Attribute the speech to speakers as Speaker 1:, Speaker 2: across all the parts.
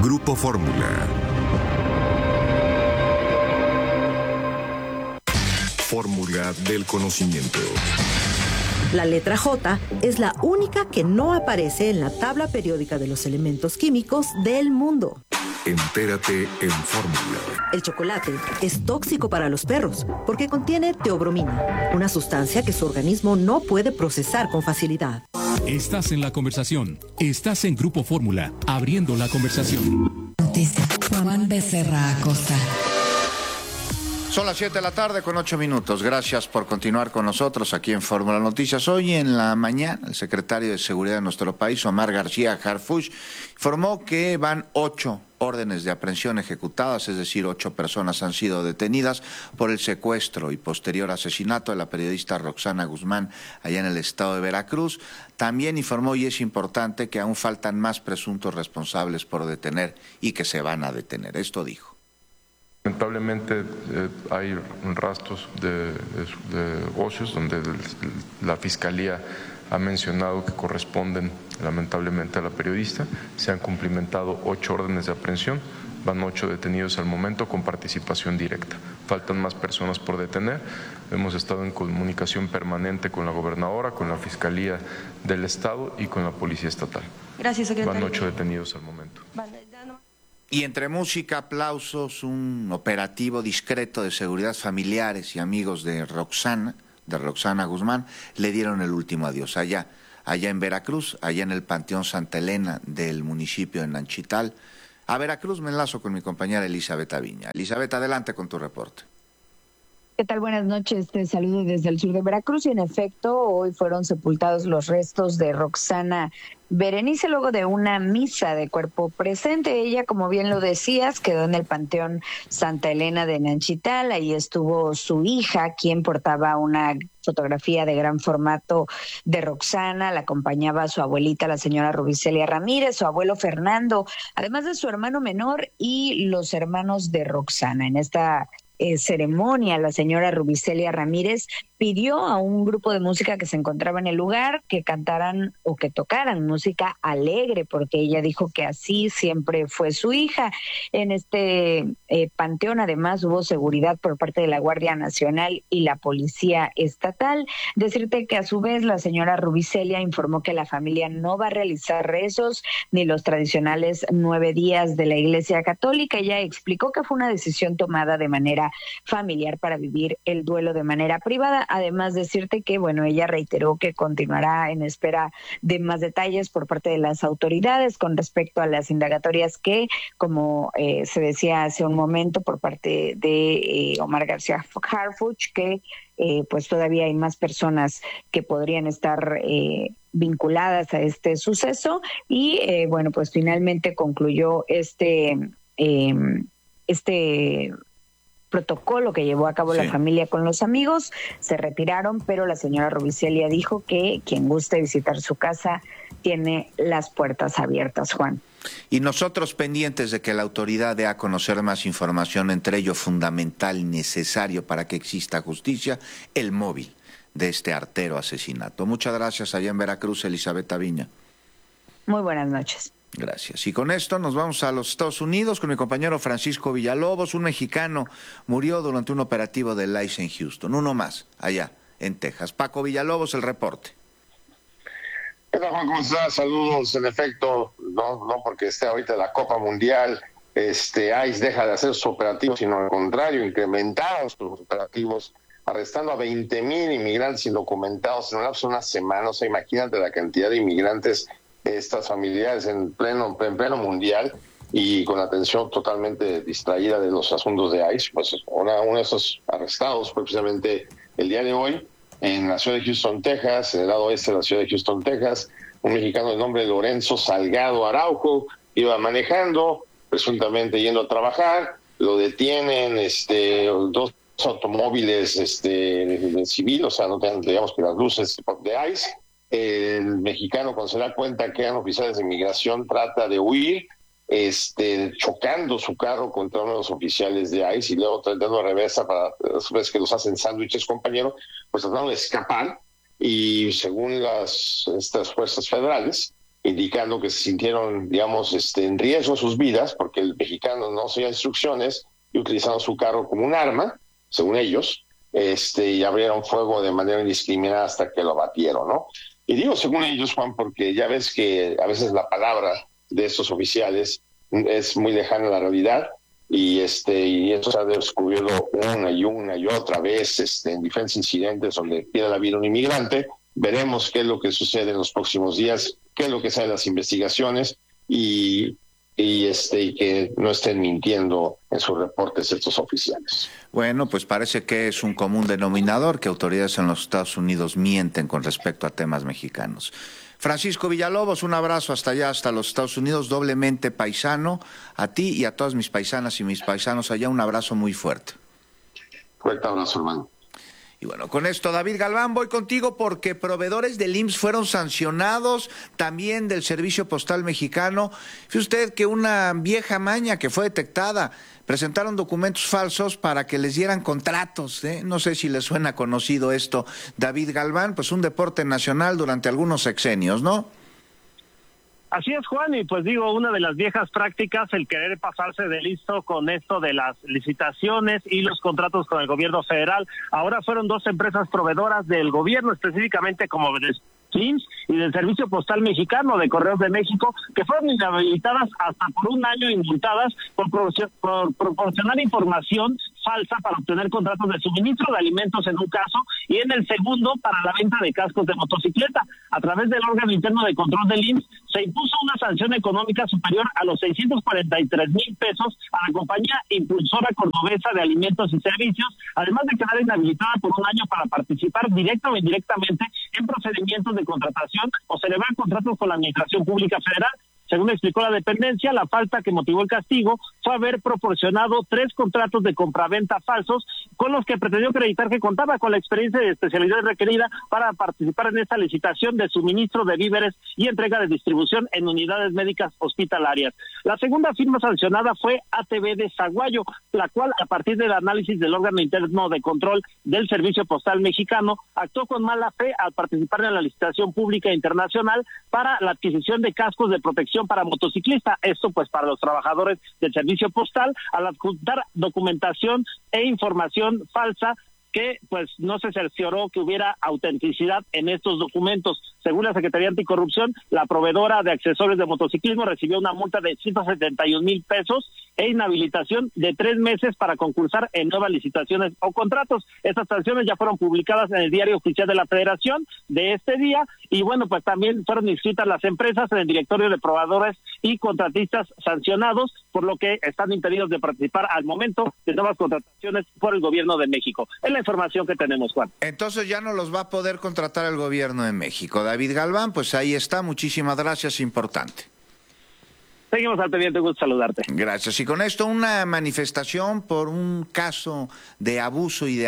Speaker 1: Grupo Fórmula. Fórmula del conocimiento.
Speaker 2: La letra J es la única que no aparece en la tabla periódica de los elementos químicos del mundo.
Speaker 1: Entérate en Fórmula.
Speaker 2: El chocolate es tóxico para los perros porque contiene teobromina, una sustancia que su organismo no puede procesar con facilidad.
Speaker 3: Estás en la conversación. Estás en Grupo Fórmula, abriendo la conversación.
Speaker 4: Juan Becerra Acosta.
Speaker 5: Son las 7 de la tarde con 8 minutos. Gracias por continuar con nosotros aquí en Fórmula Noticias. Hoy en la mañana, el secretario de Seguridad de nuestro país, Omar García Harfuch, informó que van 8 órdenes de aprehensión ejecutadas, es decir, 8 personas han sido detenidas por el secuestro y posterior asesinato de la periodista Roxana Guzmán allá en el estado de Veracruz. También informó, y es importante, que aún faltan más presuntos responsables por detener y que se van a detener. Esto dijo.
Speaker 6: Lamentablemente hay rastros de negocios donde la Fiscalía ha mencionado que corresponden lamentablemente a la periodista. Se han cumplimentado 8 órdenes de aprehensión, van 8 detenidos al momento con participación directa. Faltan más personas por detener. Hemos estado en comunicación permanente con la gobernadora, con la Fiscalía del Estado y con la Policía Estatal.
Speaker 7: Gracias, secretario.
Speaker 6: Van 8 detenidos al momento.
Speaker 5: Y entre música, aplausos, un operativo discreto de seguridad, familiares y amigos de Roxana Guzmán, le dieron el último adiós allá en Veracruz, allá en el Panteón Santa Elena del municipio de Nanchital. A Veracruz me enlazo con mi compañera Elizabeth Aviña. Elizabeth, adelante con tu reporte.
Speaker 8: ¿Qué tal? Buenas noches, te saludo desde el sur de Veracruz y en efecto hoy fueron sepultados los restos de Roxana Berenice luego de una misa de cuerpo presente. Ella, como bien lo decías, quedó en el Panteón Santa Elena de Nanchital. Ahí estuvo su hija, quien portaba una fotografía de gran formato de Roxana. La acompañaba su abuelita, la señora Rubicelia Ramírez, su abuelo Fernando, además de su hermano menor y los hermanos de Roxana. En esta ceremonia, la señora Rubicelia Ramírez pidió a un grupo de música que se encontraba en el lugar que cantaran o que tocaran música alegre, porque ella dijo que así siempre fue su hija. En este panteón además hubo seguridad por parte de la Guardia Nacional y la Policía Estatal. Decirte que a su vez la señora Rubicelia informó que la familia no va a realizar rezos ni los tradicionales 9 días de la Iglesia Católica. Ella explicó que fue una decisión tomada de manera familiar para vivir el duelo de manera privada. Además, decirte que, bueno, ella reiteró que continuará en espera de más detalles por parte de las autoridades con respecto a las indagatorias que, como se decía hace un momento por parte de Omar García Harfuch, que pues todavía hay más personas que podrían estar vinculadas a este suceso y, bueno, pues finalmente concluyó este protocolo que llevó a cabo la familia con los amigos. Se retiraron, pero la señora Rubicelia dijo que quien guste visitar su casa tiene las puertas abiertas, Juan.
Speaker 5: Y nosotros pendientes de que la autoridad dé a conocer más información, entre ello fundamental y necesario para que exista justicia, el móvil de este artero asesinato. Muchas gracias allá en Veracruz, Elizabeth Aviña.
Speaker 8: Muy buenas noches.
Speaker 5: Gracias. Y con esto nos vamos a los Estados Unidos con mi compañero Francisco Villalobos. Un mexicano murió durante un operativo del ICE en Houston. Uno más, allá en Texas. Paco Villalobos, el reporte.
Speaker 9: Hola Juan, ¿cómo estás? Saludos. En efecto, no porque esté ahorita la Copa Mundial, ICE deja de hacer sus operativos, sino al contrario, incrementaron sus operativos, arrestando a 20,000 inmigrantes indocumentados en un lapso de una semana. O sea, imagínate la cantidad de inmigrantes, estas familiares en pleno mundial y con la atención totalmente distraída de los asuntos de ICE. Pues uno de esos arrestados fue precisamente el día de hoy en la ciudad de Houston, Texas, en el lado oeste de la ciudad de Houston, Texas. Un mexicano de nombre Lorenzo Salgado Araujo iba manejando, presuntamente yendo a trabajar. Lo detienen 2 automóviles de civil, o sea, no tienen, digamos, que las luces de ICE. El mexicano, cuando se da cuenta que eran oficiales de inmigración, trata de huir, chocando su carro contra uno de los oficiales de ICE y luego tratando de reversa para, a su vez que los hacen sándwiches, compañero, pues tratando de escapar. Y según estas fuerzas federales, indicando que se sintieron, digamos, en riesgo sus vidas, porque el mexicano no seguía instrucciones y utilizaron su carro como un arma, según ellos, y abrieron fuego de manera indiscriminada hasta que lo abatieron, ¿no? Y digo según ellos, Juan, porque ya ves que a veces la palabra de estos oficiales es muy lejana a la realidad, y eso se ha descubierto una y otra vez en diferentes incidentes donde pierde la vida un inmigrante. Veremos qué es lo que sucede en los próximos días, qué es lo que sale de las investigaciones y que no estén mintiendo en sus reportes estos oficiales.
Speaker 5: Bueno, pues parece que es un común denominador que autoridades en los Estados Unidos mienten con respecto a temas mexicanos. Francisco Villalobos, un abrazo hasta allá, hasta los Estados Unidos, doblemente paisano. A ti y a todas mis paisanas y mis paisanos allá, un abrazo muy fuerte.
Speaker 9: Fuerte abrazo, hermano.
Speaker 5: Y bueno, con esto, David Galván, voy contigo porque proveedores del IMSS fueron sancionados, también del Servicio Postal Mexicano. Fíjese usted que una vieja maña que fue detectada, presentaron documentos falsos para que les dieran contratos, ¿eh? No sé si les suena conocido esto, David Galván, pues un deporte nacional durante algunos sexenios, ¿no?
Speaker 7: Así es, Juan, y pues digo, una de las viejas prácticas, el querer pasarse de listo con esto de las licitaciones y los contratos con el gobierno federal. Ahora fueron dos empresas proveedoras del gobierno, específicamente como del IMSS y del Servicio Postal Mexicano de Correos de México, que fueron inhabilitadas hasta por un año y multadas por proporcionar información falsa para obtener contratos de suministro de alimentos en un caso, y en el segundo para la venta de cascos de motocicleta. A través del órgano interno de control del IMSS se impuso una sanción económica superior a los 643,000 pesos a la compañía impulsora cordobesa de alimentos y servicios, además de quedar inhabilitada por un año para participar directa o indirectamente en procedimientos de contratación o celebrar contratos con la Administración Pública Federal. Según explicó la dependencia, la falta que motivó el castigo fue haber proporcionado 3 contratos de compraventa falsos con los que pretendió acreditar que contaba con la experiencia y especialidad requerida para participar en esta licitación de suministro de víveres y entrega de distribución en unidades médicas hospitalarias. La segunda firma sancionada fue ATV de Zaguayo, la cual, a partir del análisis del órgano interno de control del Servicio Postal Mexicano, actuó con mala fe al participar en la licitación pública internacional para la adquisición de cascos de protección para motociclista, esto pues para los trabajadores del servicio postal, al adjuntar documentación e información falsa que pues no se cercioró que hubiera autenticidad en estos documentos. Según la Secretaría Anticorrupción, la proveedora de accesorios de motociclismo recibió una multa de 171,000 pesos e inhabilitación de 3 meses para concursar en nuevas licitaciones o contratos. Estas sanciones ya fueron publicadas en el Diario Oficial de la Federación de este día, y bueno, pues también fueron inscritas las empresas en el directorio de proveedores y contratistas sancionados, por lo que están impedidos de participar al momento de nuevas contrataciones por el gobierno de México. Es la información que tenemos, Juan.
Speaker 5: Entonces ya no los va a poder contratar el gobierno de México. David Galván, pues ahí está, muchísimas gracias, importante.
Speaker 7: Seguimos al pendiente, gusto saludarte.
Speaker 5: Gracias. Y con esto, una manifestación por un caso de abuso y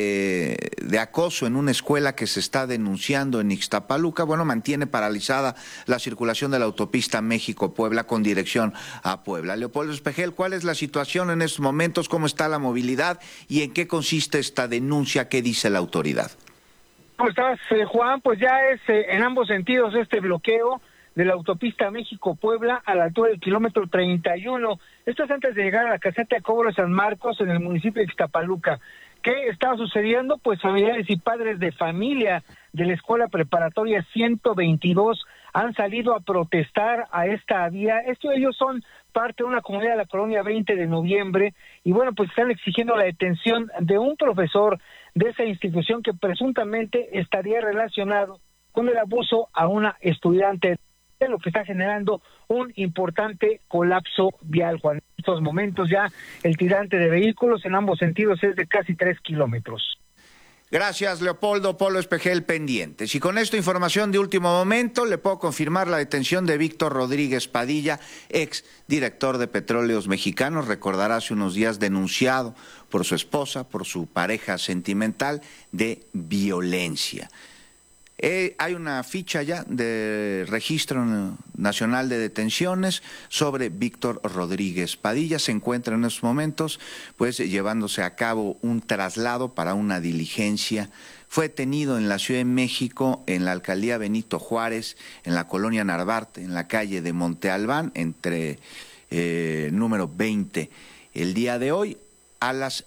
Speaker 5: de acoso en una escuela que se está denunciando en Ixtapaluca, bueno, mantiene paralizada la circulación de la autopista México-Puebla con dirección a Puebla. Leopoldo Espejel, ¿cuál es la situación en estos momentos? ¿Cómo está la movilidad? ¿Y en qué consiste esta denuncia? ¿Qué dice la autoridad?
Speaker 10: ¿Cómo estás, Juan? Pues ya es en ambos sentidos este bloqueo de la autopista México-Puebla a la altura del kilómetro 31. Esto es antes de llegar a la caseta de cobro de San Marcos en el municipio de Ixtapaluca. ¿Qué está sucediendo? Pues familiares y padres de familia de la Escuela Preparatoria 122 han salido a protestar a esta vía. Ellos son parte de una comunidad de la colonia 20 de noviembre y bueno, pues están exigiendo la detención de un profesor de esa institución que presuntamente estaría relacionado con el abuso a una estudiante, lo que está generando un importante colapso vial, Juan. En estos momentos ya el tirante de vehículos en ambos sentidos es de casi 3 kilómetros.
Speaker 5: Gracias, Leopoldo. Polo Espejel, pendientes. Y con esta información de último momento, le puedo confirmar la detención de Víctor Rodríguez Padilla, ex director de Petróleos Mexicanos. Recordará, hace unos días denunciado por su esposa, por su pareja sentimental, de violencia. Hay una ficha ya de Registro Nacional de Detenciones sobre Víctor Rodríguez Padilla. Se encuentra en estos momentos pues llevándose a cabo un traslado para una diligencia. Fue detenido en la Ciudad de México, en la alcaldía Benito Juárez, en la colonia Narvarte, en la calle de Monte Albán, entre número 20, el día de hoy a las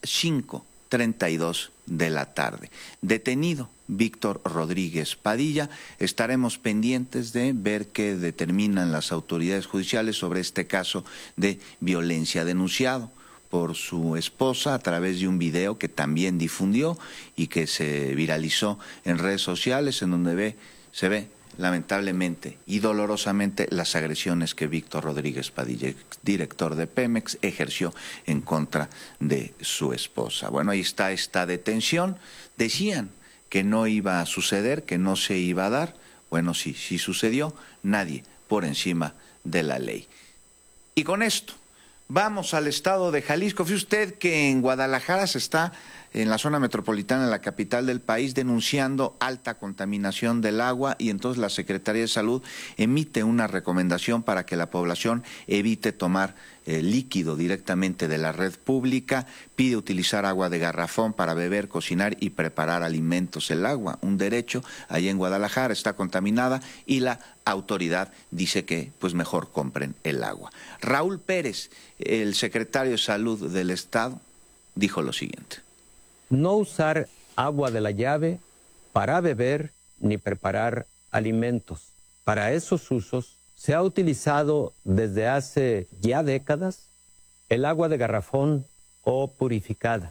Speaker 5: 5:32 de la tarde. Detenido Víctor Rodríguez Padilla. Estaremos pendientes de ver qué determinan las autoridades judiciales sobre este caso de violencia denunciado por su esposa a través de un video que también difundió y que se viralizó en redes sociales, en donde se ve lamentablemente y dolorosamente las agresiones que Víctor Rodríguez Padilla, director de Pemex, ejerció en contra de su esposa. Bueno, ahí está esta detención. Decían que no iba a suceder, que no se iba a dar. Bueno, sí sucedió. Nadie por encima de la ley. Y con esto vamos al estado de Jalisco. Fíjese usted que en Guadalajara se está, en la zona metropolitana, en la capital del país, denunciando alta contaminación del agua, y entonces la Secretaría de Salud emite una recomendación para que la población evite tomar líquido directamente de la red pública. Pide utilizar agua de garrafón para beber, cocinar y preparar alimentos. El agua, un derecho, allá en Guadalajara está contaminada y la autoridad dice que pues mejor compren el agua. Raúl Pérez, el secretario de Salud del Estado, dijo lo siguiente:
Speaker 11: no usar agua de la llave para beber ni preparar alimentos. Para esos usos se ha utilizado desde hace ya décadas el agua de garrafón o purificada.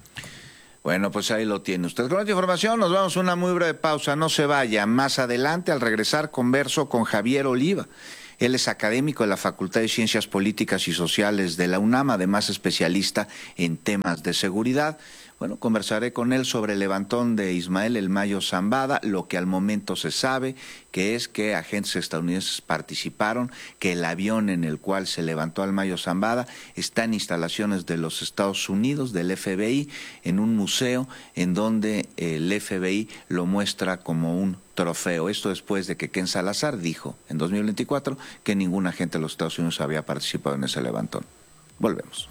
Speaker 5: Bueno, pues ahí lo tiene usted. Con esta información nos vamos a una muy breve pausa. No se vaya. Más adelante, al regresar, converso con Javier Oliva. Él es académico de la Facultad de Ciencias Políticas y Sociales de la UNAM, además especialista en temas de seguridad. Bueno, conversaré con él sobre el levantón de Ismael El Mayo Zambada, lo que al momento se sabe, que es que agentes estadounidenses participaron, que el avión en el cual se levantó al Mayo Zambada está en instalaciones de los Estados Unidos, del FBI, en un museo en donde el FBI lo muestra como un trofeo. Esto después de que Ken Salazar dijo en 2024 que ningún agente de los Estados Unidos había participado en ese levantón. Volvemos.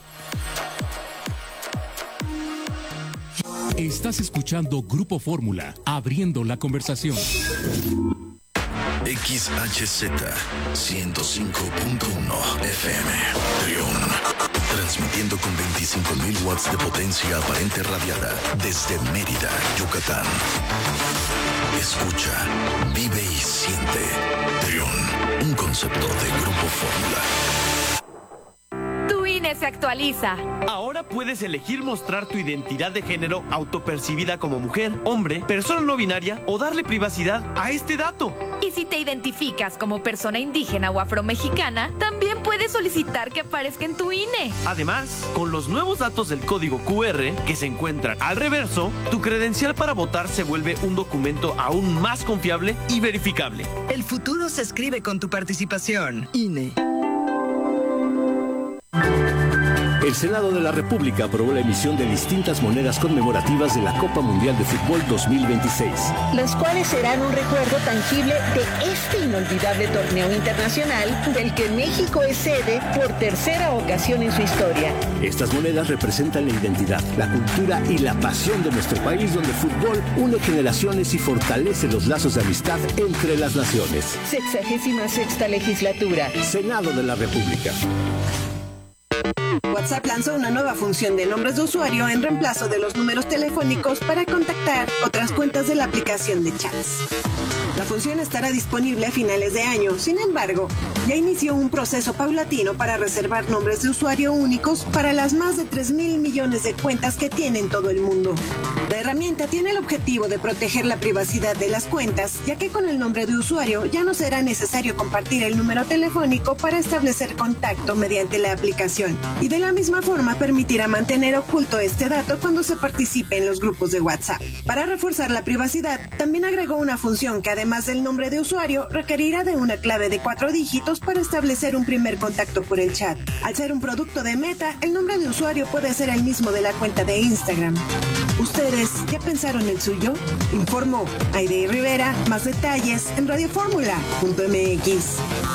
Speaker 3: Estás escuchando Grupo Fórmula, abriendo la conversación.
Speaker 12: XHZ 105.1 FM, Trión. Transmitiendo con 25.000 watts de potencia aparente radiada desde Mérida, Yucatán. Escucha, vive y siente. Trión, un concepto de Grupo Fórmula.
Speaker 13: Tu INE se actualiza.
Speaker 14: Ahora puedes elegir mostrar tu identidad de género autopercibida como mujer, hombre, persona no binaria o darle privacidad a este dato.
Speaker 13: Y si te identificas como persona indígena o afromexicana, también puedes solicitar que aparezca en tu INE.
Speaker 14: Además, con los nuevos datos del código QR que se encuentran al reverso, tu credencial para votar se vuelve un documento aún más confiable y verificable.
Speaker 15: El futuro se escribe con tu participación. INE.
Speaker 16: El Senado de la República aprobó la emisión de distintas monedas conmemorativas de la Copa Mundial de Fútbol 2026.
Speaker 17: Las cuales serán un recuerdo tangible de este inolvidable torneo internacional del que México es sede por tercera ocasión en su historia.
Speaker 16: Estas monedas representan la identidad, la cultura y la pasión de nuestro país, donde el fútbol une generaciones y fortalece los lazos de amistad entre las naciones.
Speaker 17: 66ª legislatura.
Speaker 16: Senado de la República.
Speaker 18: WhatsApp lanzó una nueva función de nombres de usuario en reemplazo de los números telefónicos para contactar otras cuentas de la aplicación de chats. La función estará disponible a finales de año. Sin embargo, ya inició un proceso paulatino para reservar nombres de usuario únicos para las más de 3,000 millones de cuentas que tiene en todo el mundo. La herramienta tiene el objetivo de proteger la privacidad de las cuentas, ya que con el nombre de usuario ya no será necesario compartir el número telefónico para establecer contacto mediante la aplicación. Y de la misma forma permitirá mantener oculto este dato cuando se participe en los grupos de WhatsApp. Para reforzar la privacidad, también agregó una función que además del nombre de usuario, requerirá de una clave de 4 dígitos para establecer un primer contacto por el chat. Al ser un producto de Meta, el nombre de usuario puede ser el mismo de la cuenta de Instagram. ¿Ustedes ya pensaron el suyo? Informó Aide Rivera. Más detalles en radioformula.mx.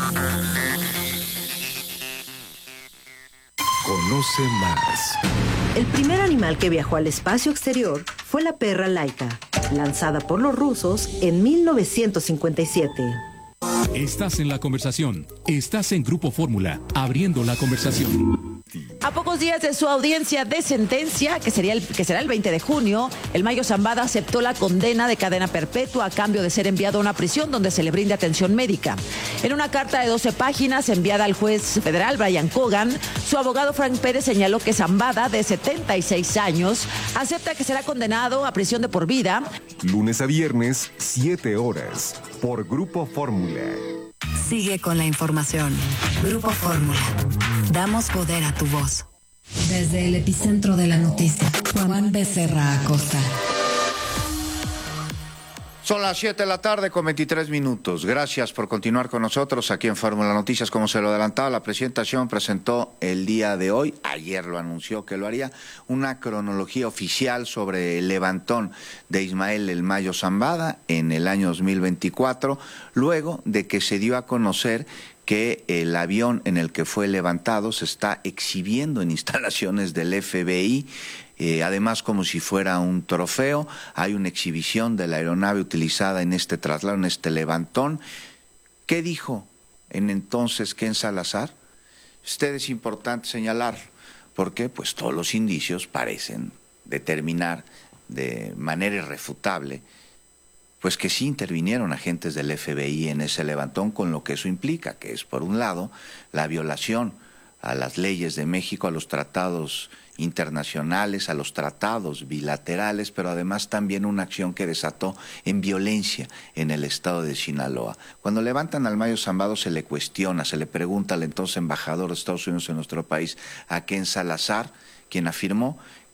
Speaker 1: Conoce más.
Speaker 2: El primer animal que viajó al espacio exterior fue la perra Laika, lanzada por los rusos en 1957.
Speaker 3: Estás en la conversación. Estás en Grupo Fórmula, abriendo la conversación.
Speaker 19: A pocos días de su audiencia de sentencia, que será el 20 de junio, el Mayo Zambada aceptó la condena de cadena perpetua a cambio de ser enviado a una prisión donde se le brinde atención médica. En una carta de 12 páginas enviada al juez federal Brian Cogan, su abogado Frank Pérez señaló que Zambada, de 76 años, acepta que será condenado a prisión de por vida.
Speaker 1: Lunes a viernes, 7 horas, por Grupo Fórmula.
Speaker 4: Sigue con la información. Grupo Fórmula. Damos poder a tu voz. Desde el epicentro de la noticia, Juan Becerra Acosta.
Speaker 5: Son las 7 de la tarde con 23 minutos. Gracias por continuar con nosotros aquí en Fórmula Noticias. Como se lo adelantaba, la presentación presentó el día de hoy, ayer lo anunció que lo haría, una cronología oficial sobre el levantón de Ismael El Mayo Zambada en el año 2024, luego de que se dio a conocer que el avión en el que fue levantado se está exhibiendo en instalaciones del FBI. Además, como si fuera un trofeo, hay una exhibición de la aeronave utilizada en este traslado, en este levantón. ¿Qué dijo en entonces Ken Salazar? Es importante señalar, porque pues todos los indicios parecen determinar de manera irrefutable pues que sí intervinieron agentes del FBI en ese levantón, con lo que eso implica, que es, por un lado, la violación a las leyes de México, a los tratados internacionales, a los tratados bilaterales, pero además también una acción que desató en violencia en el estado de Sinaloa. Cuando levantan al Mayo Zambada se le cuestiona, se le pregunta al entonces embajador de Estados Unidos en nuestro país, a Ken Salazar, quien afirmó